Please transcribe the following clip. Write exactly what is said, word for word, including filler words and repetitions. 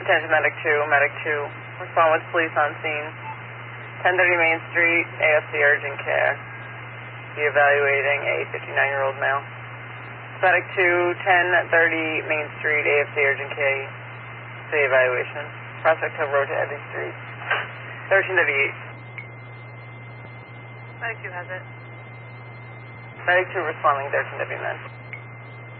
Attention Medic two, Medic two. Respond with police on scene. ten thirty Main Street, A F C urgent care. Be evaluating a fifty-nine-year-old male. Medic two, ten thirty Main Street, A F C urgent care. City evaluation. Prospect Hill Road to Eddy Street. thirteen thirty-eight. Medic two has it. Medic two responding, thirteen thirty-nine.